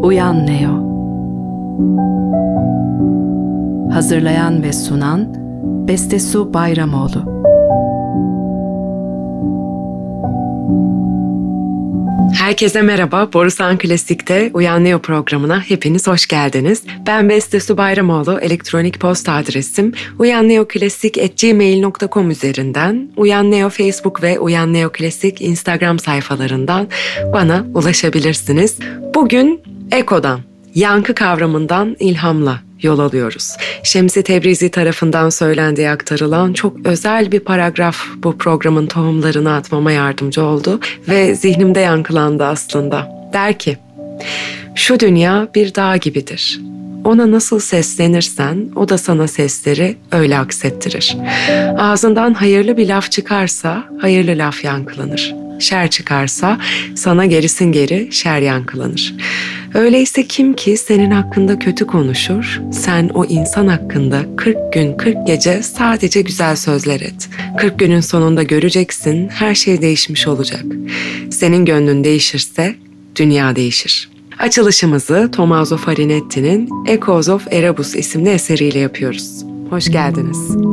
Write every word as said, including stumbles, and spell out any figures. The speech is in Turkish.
Uyan Neo. Hazırlayan ve sunan Bestesu Bayramoğlu. Herkese merhaba. Borusan Klasik'te Uyan Neo programına hepiniz hoş geldiniz. Ben Bestesu Bayramoğlu. Elektronik posta adresim uyanneoklasik at gmail nokta com üzerinden, Uyan Neo Facebook ve Uyan Neo Klasik Instagram sayfalarından bana ulaşabilirsiniz. Bugün Eko'dan, yankı kavramından ilhamla yol alıyoruz. Şemsi Tebrizi tarafından söylendiği aktarılan çok özel bir paragraf bu programın tohumlarını atmama yardımcı oldu ve zihnimde yankılandı aslında. Der ki, şu dünya bir dağ gibidir. Ona nasıl seslenirsen o da sana sesleri öyle aksettirir. Ağzından hayırlı bir laf çıkarsa hayırlı laf yankılanır. Şer çıkarsa sana gerisin geri şer yankılanır. Öyleyse kim ki senin hakkında kötü konuşur, sen o insan hakkında kırk gün kırk gece sadece güzel sözler et. kırk günün sonunda göreceksin, her şey değişmiş olacak. Senin gönlün değişirse dünya değişir. Açılışımızı Tommaso Farinetti'nin Echoes of Erebus isimli eseriyle yapıyoruz. Hoş geldiniz.